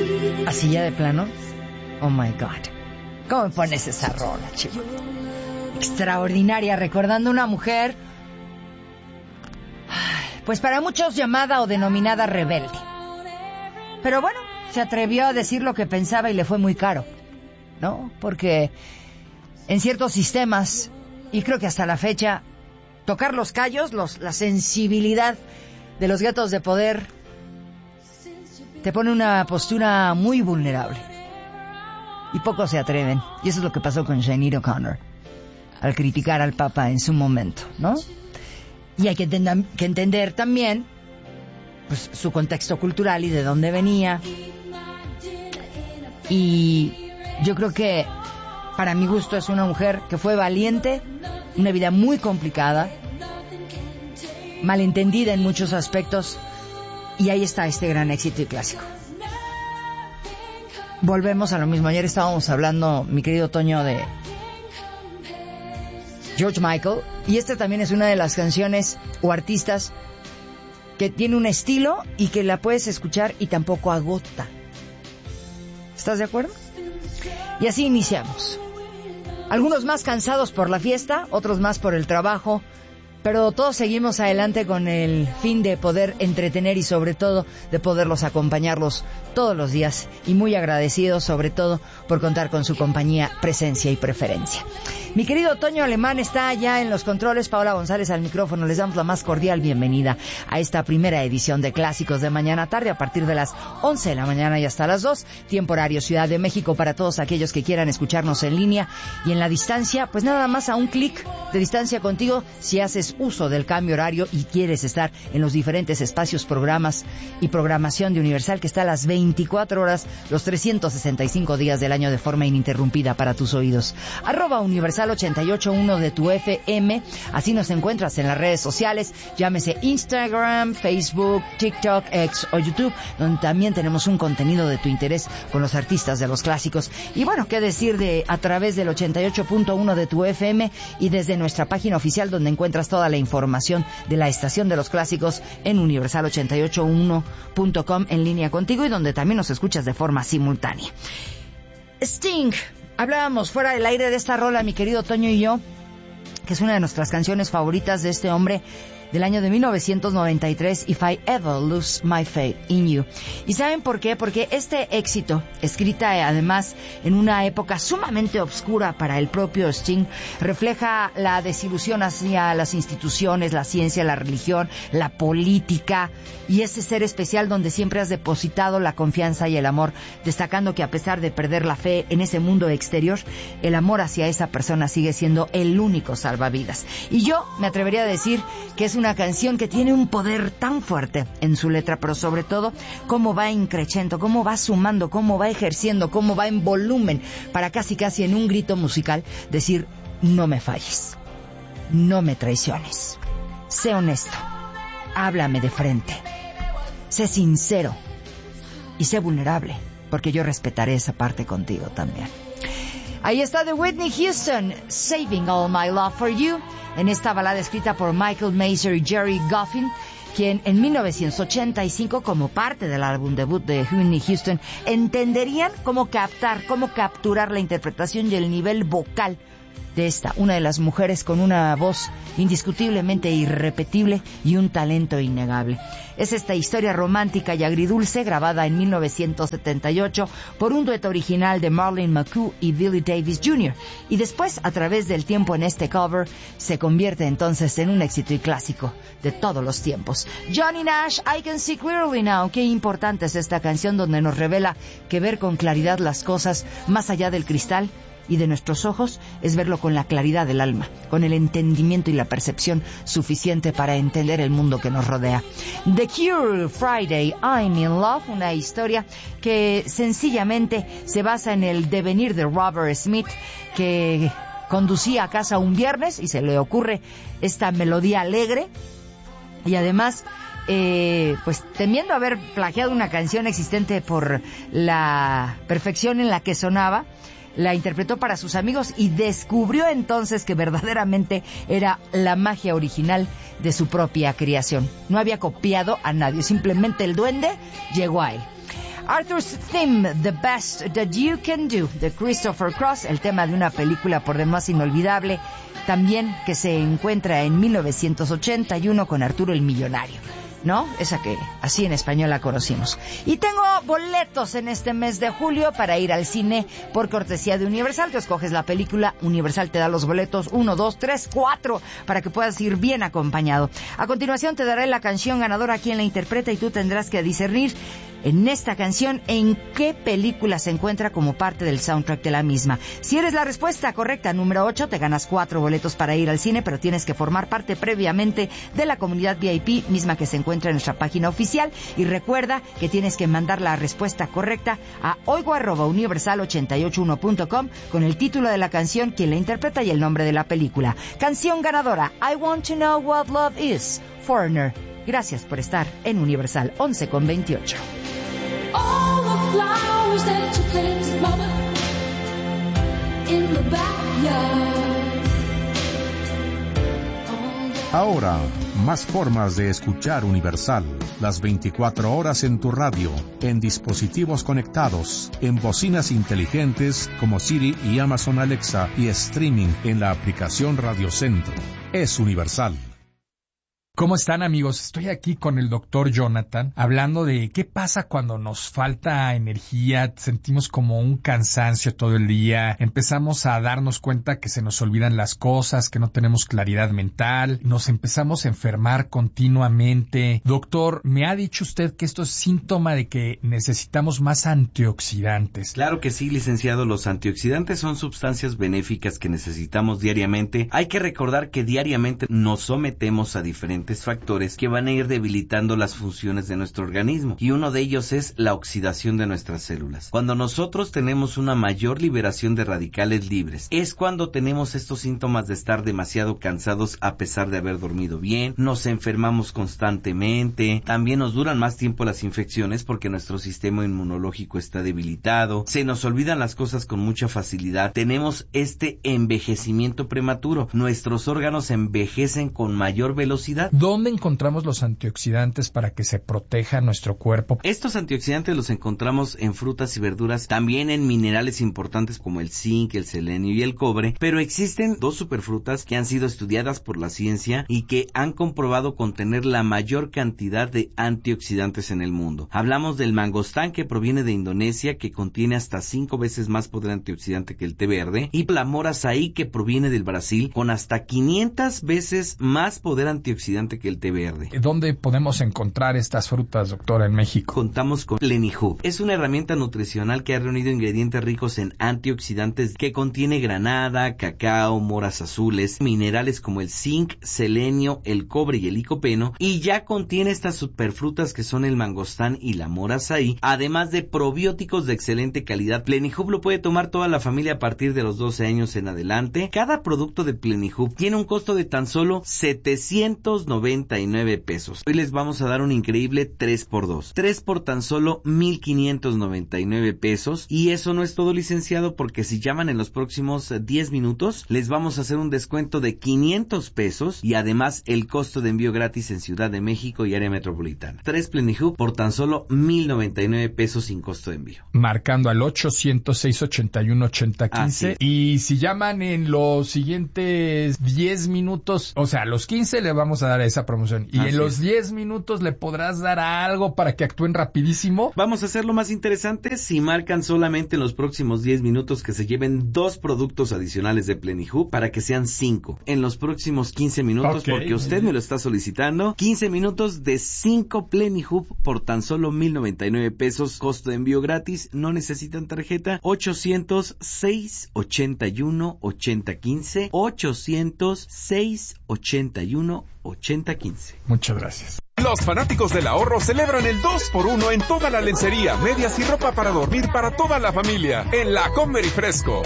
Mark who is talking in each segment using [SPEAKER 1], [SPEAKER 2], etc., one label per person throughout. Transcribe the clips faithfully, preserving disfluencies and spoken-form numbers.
[SPEAKER 1] ¿Así ya de plano? Oh my God. ¿Cómo me pones esa rola, chico? Extraordinaria, recordando una mujer, pues para muchos llamada o denominada rebelde. Pero bueno, se atrevió a decir lo que pensaba y le fue muy caro, ¿no? Porque en ciertos sistemas, y creo que hasta la fecha, tocar los callos, los, la sensibilidad de los gatos de poder, te pone una postura muy vulnerable. Y pocos se atreven. Y eso es lo que pasó con Sinéad O'Connor al criticar al Papa en su momento, ¿no? Y hay que, entender, que entender también pues, su contexto cultural y de dónde venía. Y yo creo que, para mi gusto, es una mujer que fue valiente, una vida muy complicada, malentendida en muchos aspectos, y ahí está este gran éxito y clásico. Volvemos a lo mismo. Ayer estábamos hablando, mi querido Toño, de George Michael, y esta también es una de las canciones o artistas que tiene un estilo y que la puedes escuchar y tampoco agota. ¿Estás de acuerdo? Y así iniciamos. Algunos más cansados por la fiesta, otros más por el trabajo, pero todos seguimos adelante con el fin de poder entretener y sobre todo de poderlos acompañarlos todos los días, y muy agradecidos sobre todo por contar con su compañía, presencia y preferencia. Mi querido Toño Alemán está allá en los controles, Paola González al micrófono. Les damos la más cordial bienvenida a esta primera edición de Clásicos de Mañana Tarde, a partir de las once de la mañana y hasta las dos, tiempo horario Ciudad de México, para todos aquellos que quieran escucharnos en línea y en la distancia, pues nada más a un clic de distancia contigo, si haces uso del cambio horario y quieres estar en los diferentes espacios, programas y programación de Universal, que está a las veinticuatro horas, los trescientos sesenta y cinco días del año de forma ininterrumpida para tus oídos. Arroba Universal ochenta y ocho punto uno de tu F M, así nos encuentras en las redes sociales, llámese Instagram, Facebook, TikTok, X o YouTube, donde también tenemos un contenido de tu interés con los artistas de los clásicos. Y bueno, qué decir de a través del ochenta y ocho punto uno de tu F M y desde nuestra página oficial, donde encuentras toda la información de la estación de los clásicos en universal ochenta y ocho punto uno punto com, en línea contigo, y donde también nos escuchas de forma simultánea. Sting. Hablábamos fuera del aire de esta rola, mi querido Toño y yo, que es una de nuestras canciones favoritas de este hombre del año de mil novecientos noventa y tres, If I Ever Lose My Faith in You. ¿Y saben por qué? Porque este éxito, escrita además en una época sumamente oscura para el propio Sting, refleja la desilusión hacia las instituciones, la ciencia, la religión, la política, y ese ser especial donde siempre has depositado la confianza y el amor, destacando que a pesar de perder la fe en ese mundo exterior, el amor hacia esa persona sigue siendo el único salvavidas. Y yo me atrevería a decir que es una canción que tiene un poder tan fuerte en su letra, pero sobre todo cómo va increciendo, cómo va sumando, cómo va ejerciendo, cómo va en volumen, para casi casi en un grito musical decir: no me falles, no me traiciones, sé honesto, háblame de frente, sé sincero y sé vulnerable, porque yo respetaré esa parte contigo también. Ahí está de Whitney Houston, Saving All My Love for You, en esta balada escrita por Michael Mazur y Jerry Goffin, quien en mil novecientos ochenta y cinco, como parte del álbum debut de Whitney Houston, entenderían cómo captar, cómo capturar la interpretación y el nivel vocal de esta, una de las mujeres con una voz indiscutiblemente irrepetible y un talento innegable. Es esta historia romántica y agridulce, grabada en mil novecientos setenta y ocho por un dueto original de Marlene McCoo y Billy Davis junior Y después, a través del tiempo en este cover, se convierte entonces en un éxito y clásico de todos los tiempos. Johnny Nash, I Can See Clearly Now. Qué importante es esta canción, donde nos revela que ver con claridad las cosas más allá del cristal y de nuestros ojos es verlo con la claridad del alma, con el entendimiento y la percepción suficiente para entender el mundo que nos rodea. The Cure, Friday, I'm in Love, una historia que sencillamente se basa en el devenir de Robert Smith, que conducía a casa un viernes y se le ocurre esta melodía alegre, y además Eh, pues temiendo haber plagiado una canción existente por la perfección en la que sonaba, la interpretó para sus amigos y descubrió entonces que verdaderamente era la magia original de su propia creación. No había copiado a nadie, simplemente el duende llegó a él. Arthur's Theme, The Best That You Can Do, de Christopher Cross, el tema de una película por demás inolvidable, también que se encuentra en mil novecientos ochenta y uno con Arturo el Millonario, ¿no? Esa que así en español la conocimos. Y tengo boletos en este mes de julio para ir al cine por cortesía de Universal. Tú escoges la película, Universal te da los boletos uno, dos, tres, cuatro para que puedas ir bien acompañado. A continuación te daré la canción ganadora, quien la interpreta, y tú tendrás que discernir en esta canción en qué película se encuentra como parte del soundtrack de la misma. Si eres la respuesta correcta, número ocho, te ganas cuatro boletos para ir al cine, pero tienes que formar parte previamente de la comunidad V I P, misma que se encuentra en nuestra página oficial. Y recuerda que tienes que mandar la respuesta correcta a oigo arroba universal ochenta y ocho uno punto com con el título de la canción, quien la interpreta y el nombre de la película. Canción ganadora, I Want to Know What Love Is, Foreigner. Gracias por estar en Universal, once con veintiocho.
[SPEAKER 2] All the flowers that you planted, mama, in the backyard.
[SPEAKER 3] Ahora, más formas de escuchar Universal. Las veinticuatro horas en tu radio, en dispositivos conectados, en bocinas inteligentes como Siri y Amazon Alexa, y streaming en la aplicación Radio Centro. Es Universal.
[SPEAKER 4] ¿Cómo están, amigos? Estoy aquí con el doctor Jonathan hablando de qué pasa cuando nos falta energía, sentimos como un cansancio todo el día, empezamos a darnos cuenta que se nos olvidan las cosas, que no tenemos claridad mental, nos empezamos a enfermar continuamente. Doctor, me ha dicho usted que esto es síntoma de que necesitamos más antioxidantes.
[SPEAKER 5] Claro que sí, licenciado. Los antioxidantes son sustancias benéficas que necesitamos diariamente. Hay que recordar que diariamente nos sometemos a diferentes factores que van a ir debilitando las funciones de nuestro organismo, y uno de ellos es la oxidación de nuestras células. Cuando nosotros tenemos una mayor liberación de radicales libres, es cuando tenemos estos síntomas de estar demasiado cansados a pesar de haber dormido bien, nos enfermamos constantemente, también nos duran más tiempo las infecciones porque nuestro sistema inmunológico está debilitado, se nos olvidan las cosas con mucha facilidad, tenemos este envejecimiento prematuro, nuestros órganos envejecen con mayor velocidad.
[SPEAKER 4] ¿Dónde encontramos los antioxidantes para que se proteja nuestro cuerpo?
[SPEAKER 5] Estos antioxidantes los encontramos en frutas y verduras, también en minerales importantes como el zinc, el selenio y el cobre, pero existen dos superfrutas que han sido estudiadas por la ciencia y que han comprobado contener la mayor cantidad de antioxidantes en el mundo. Hablamos del mangostán, que proviene de Indonesia, que contiene hasta cinco veces más poder antioxidante que el té verde, y la mora azaí, que proviene del Brasil, con hasta quinientas veces más poder antioxidante que el té verde.
[SPEAKER 4] ¿Dónde podemos encontrar estas frutas, doctor, en México?
[SPEAKER 5] Contamos con Plenihub. Es una herramienta nutricional que ha reunido ingredientes ricos en antioxidantes que contiene granada, cacao, moras azules, minerales como el zinc, selenio, el cobre y el licopeno, y ya contiene estas superfrutas que son el mangostán y la mora azaí, además de probióticos de excelente calidad. Plenihub lo puede tomar toda la familia a partir de los doce años en adelante. Cada producto de Plenihub tiene un costo de tan solo setecientos noventa y nueve pesos. Hoy les vamos a dar un increíble tres por dos. tres por tan solo mil quinientos noventa y nueve pesos. Y eso no es todo, licenciado, porque si llaman en los próximos diez minutos, les vamos a hacer un descuento de quinientos pesos y además el costo de envío gratis en Ciudad de México y área metropolitana. tres Plenihub por tan solo mil noventa y nueve pesos sin costo de envío.
[SPEAKER 4] Marcando al ochocientos seis ochenta y uno ochenta quince. Y si llaman en los siguientes diez minutos, o sea, a los quince le vamos a dar esa promoción. Y Así en los es. diez minutos le podrás dar algo para que actúen rapidísimo.
[SPEAKER 5] Vamos a hacerlo más interesante. Si marcan solamente en los próximos diez minutos, que se lleven dos productos adicionales de Plenihub para que sean cinco. En los próximos quince minutos, okay, porque usted me lo está solicitando, quince minutos de cinco Plenihub por tan solo mil noventa y nueve pesos, costo de envío gratis, no necesitan tarjeta. Ochocientos seis ochenta y uno ochenta quince, ochocientos seis ochenta y uno ochenta quince.
[SPEAKER 4] Muchas gracias.
[SPEAKER 6] Los fanáticos del ahorro celebran el dos por uno en toda la lencería, medias y ropa para dormir para toda la familia en La Comer y Fresco.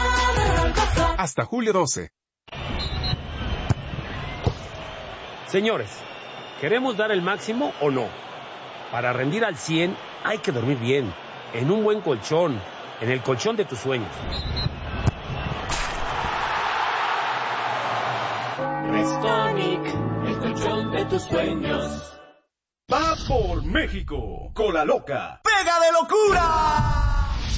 [SPEAKER 6] Hasta julio doce.
[SPEAKER 7] Señores, ¿queremos dar el máximo o no? Para rendir al cien hay que dormir bien, en un buen colchón, en el colchón de tus sueños.
[SPEAKER 2] Restonic, el colchón de tus sueños.
[SPEAKER 6] Papá
[SPEAKER 8] por México. Cola Loca.
[SPEAKER 9] ¡Pega de locura!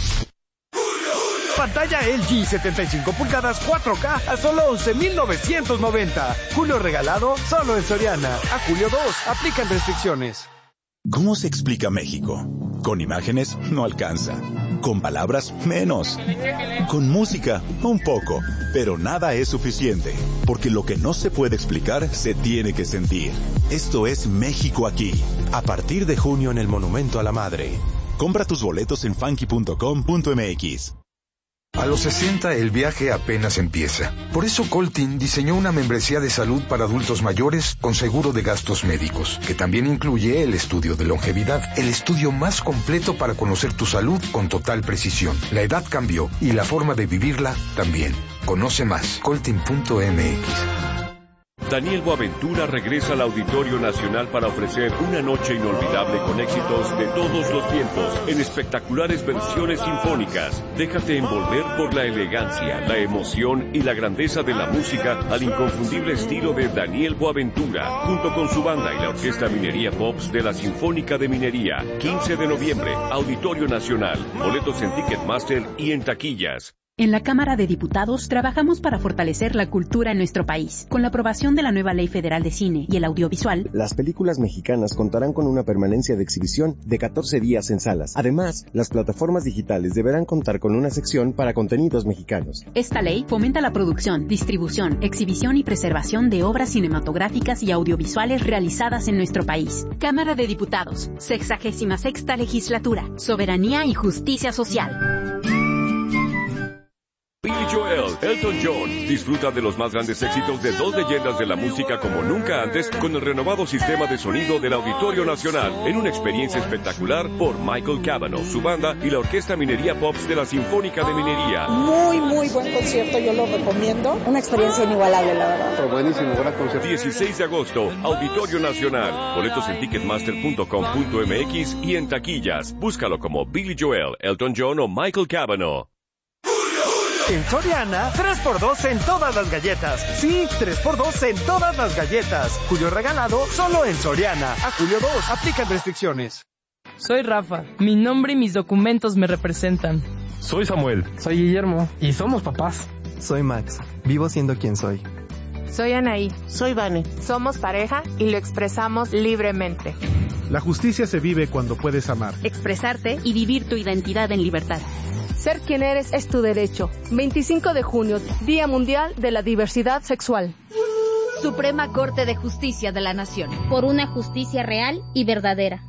[SPEAKER 10] Pantalla L G setenta y cinco pulgadas cuatro K a solo once mil novecientos noventa. Julio regalado solo en Soriana. A julio dos. Aplican restricciones.
[SPEAKER 11] ¿Cómo se explica México? Con imágenes no alcanza. Con palabras menos. Con música un poco. Pero nada es suficiente. Porque lo que no se puede explicar se tiene que sentir. Esto es México aquí. A partir de junio en el Monumento a la Madre. Compra tus boletos en funky punto com punto m x.
[SPEAKER 12] A los sesenta el viaje apenas empieza. Por eso Coltin diseñó una membresía de salud para adultos mayores con seguro de gastos médicos, que también incluye el estudio de longevidad, el estudio más completo para conocer tu salud con total precisión. La edad cambió y la forma de vivirla también. Conoce más, coltin punto m x.
[SPEAKER 13] Daniel Boaventura regresa al Auditorio Nacional para ofrecer una noche inolvidable con éxitos de todos los tiempos en espectaculares versiones sinfónicas. Déjate envolver por la elegancia, la emoción y la grandeza de la música al inconfundible estilo de Daniel Boaventura, junto con su banda y la Orquesta Minería Pops de la Sinfónica de Minería. quince de noviembre, Auditorio Nacional. Boletos en Ticketmaster y en taquillas.
[SPEAKER 14] En la Cámara de Diputados trabajamos para fortalecer la cultura en nuestro país. Con la aprobación de la nueva Ley Federal de Cine y el Audiovisual,
[SPEAKER 15] las películas mexicanas contarán con una permanencia de exhibición de catorce días en salas. Además, las plataformas digitales deberán contar con una sección para contenidos mexicanos.
[SPEAKER 14] Esta ley fomenta la producción, distribución, exhibición y preservación de obras cinematográficas y audiovisuales realizadas en nuestro país. Cámara de Diputados, sexagésima sexta Legislatura, Soberanía y Justicia Social.
[SPEAKER 13] Billy Joel, Elton John, disfruta de los más grandes éxitos de dos leyendas de la música como nunca antes con el renovado sistema de sonido del Auditorio Nacional en una experiencia espectacular por Michael Cavanaugh, su banda y la Orquesta Minería Pops de la Sinfónica de Minería.
[SPEAKER 16] Muy, muy buen concierto, yo lo recomiendo. Una experiencia inigualable, la verdad.
[SPEAKER 13] Pero buenísimo, gran concierto. dieciséis de agosto, Auditorio Nacional. Boletos en ticketmaster punto com punto m x y en taquillas. Búscalo como Billy Joel, Elton John o Michael Cavanaugh.
[SPEAKER 10] En Soriana, tres por dos en todas las galletas. Sí, tres por dos en todas las galletas. Julio regalado solo en Soriana. A julio dos, aplican restricciones.
[SPEAKER 17] Soy Rafa. Mi nombre y mis documentos me representan.
[SPEAKER 18] Soy Samuel.
[SPEAKER 19] Soy Guillermo. Y somos papás.
[SPEAKER 20] Soy Max. Vivo siendo quien soy.
[SPEAKER 21] Soy Anaí.
[SPEAKER 22] Soy Vane.
[SPEAKER 21] Somos pareja y lo expresamos libremente.
[SPEAKER 23] La justicia se vive cuando puedes amar,
[SPEAKER 14] expresarte y vivir tu identidad en libertad.
[SPEAKER 24] Ser quien eres es tu derecho. veinticinco de junio, Día Mundial de la Diversidad Sexual.
[SPEAKER 25] Suprema Corte de Justicia de la Nación. Por una justicia real y verdadera.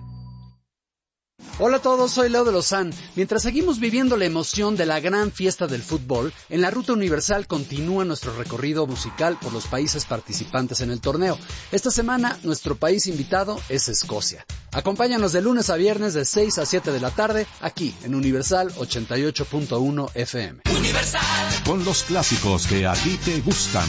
[SPEAKER 26] Hola a todos, soy Leo de Lozán. Mientras seguimos viviendo la emoción de la gran fiesta del fútbol, en la Ruta Universal continúa nuestro recorrido musical por los países participantes en el torneo. Esta semana, nuestro país invitado es Escocia. Acompáñanos de lunes a viernes de seis a siete de la tarde, aquí en Universal ochenta y ocho punto uno F M.
[SPEAKER 3] Universal. Con los clásicos que a ti te gustan.